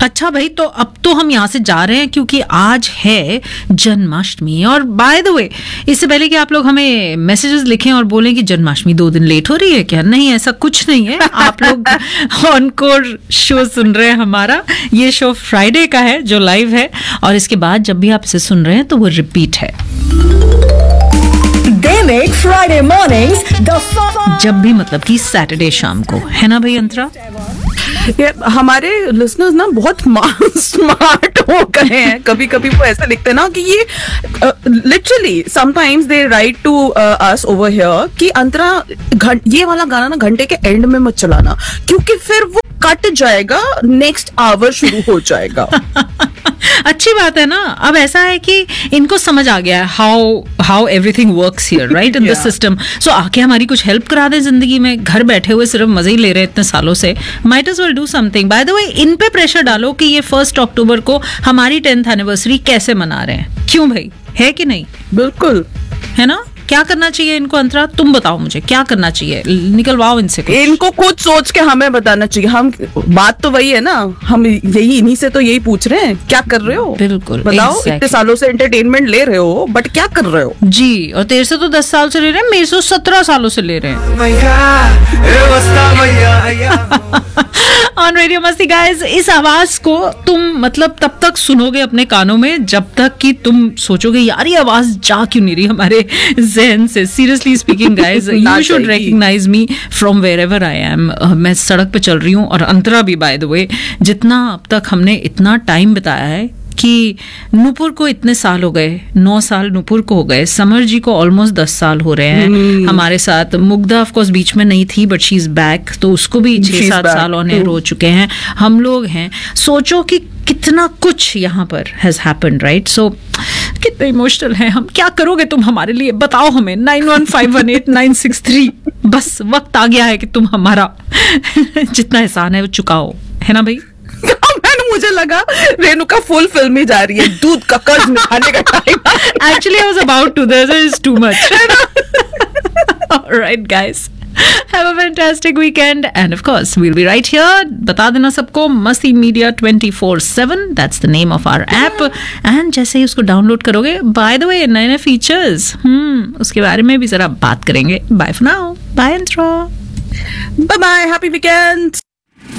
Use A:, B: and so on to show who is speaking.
A: अच्छा भाई, तो अब तो हम यहाँ से जा रहे हैं क्योंकि आज है जन्माष्टमी। और बाय द वे, इससे पहले कि आप लोग हमें मैसेजेस लिखें और बोलें कि जन्माष्टमी 2 दिन लेट हो रही है क्या, नहीं, ऐसा कुछ नहीं है। आप लोग ऑनकोर शो सुन रहे हैं हमारा। ये शो फ्राइडे का है जो लाइव है, और इसके बाद जब भी आप इसे सुन रहे हैं तो वो रिपीट है।
B: They make Friday mornings the
A: जब भी मतलब कि सैटरडे शाम को, है ना भाई अंतरा?
C: हमारे लिसनर्स ना बहुत स्मार्ट हो गए हैं। कभी कभी वो ऐसा लिखते हैं ना कि ये literally sometimes they right to us over here कि अंतरा ये वाला गाना ना घंटे के एंड में मत चलाना, क्योंकि फिर वो कट जाएगा, नेक्स्ट आवर शुरू हो जाएगा।
A: अच्छी बात है ना। अब ऐसा है कि इनको समझ आ गया है how everything works here, right, in the system. सो आके हमारी कुछ हेल्प करा दे जिंदगी में। घर बैठे हुए सिर्फ मजे ही ले रहे हैं इतने सालों से, might as well do something. By the way, इन पे प्रेशर डालो कि ये 1 अक्टूबर को हमारी 10th एनिवर्सरी कैसे मना रहे हैं। क्यों भाई, है कि नहीं?
C: बिल्कुल,
A: है ना। क्या करना चाहिए इनको अंतरा, तुम बताओ मुझे, क्या करना चाहिए? निकलवाओ इनसे कुछ।
C: इनको खुद सोच के हमें बताना चाहिए। हम बात तो वही है ना, हम यही इन्हीं से तो यही पूछ रहे हैं, क्या कर रहे हो?
A: बिल्कुल,
C: बताओ।
A: exactly.
C: इतने सालों से एंटरटेनमेंट ले रहे हो, बट क्या कर रहे हो?
A: जी, और तेरे से तो 10 साल से ले रहे हैं, मेरे से 17 सालों से ले रहे हैं। ऑन रेडियो मस्ती गाइस, इस आवाज को तुम मतलब तब तक सुनोगे अपने कानों में जब तक कि तुम सोचोगे यार ये आवाज जा क्यों नहीं रही हमारे जहन से। Seriously speaking guys, you should recognise me from where ever I am. मैं सड़क पे चल रही हूँ, और अंतरा भी बाय द वे। जितना अब तक हमने इतना टाइम बिताया है कि नूपुर को इतने साल हो गए, 9 साल नूपुर को हो गए, समर जी को ऑलमोस्ट 10 साल हो रहे हैं हमारे साथ। मुग्धा ऑफ कोर्स बीच में नहीं थी, बट शी इज बैक, तो उसको भी 6-7 साल ऑन एयर हो चुके हैं। हम लोग हैं, सोचो कि कितना कुछ यहाँ पर हैज हैपेंड, राइट? सो कितने इमोशनल हैं हम। क्या करोगे तुम हमारे लिए, बताओ हमें। 91518963। बस वक्त आ गया है कि तुम हमारा जितना एहसान है वो चुकाओ, है ना भाई?
C: मुझे लगा रेणुका फुल फिल्म ही जा रही है, दूध का कर्ज निकालने का time.
A: Actually, I was about to. This is too much. All right, guys. Have a fantastic weekend, and of course, we'll be right here. बता देना सबको, मस्ती media 24/7. That's the name of our app. And जैसे ही उसको download करोगे, by the way, नए-नए features, उसके बारे में भी जरा बात करेंगे. Bye for now. Bye, Antra.
C: Bye bye. Happy weekend.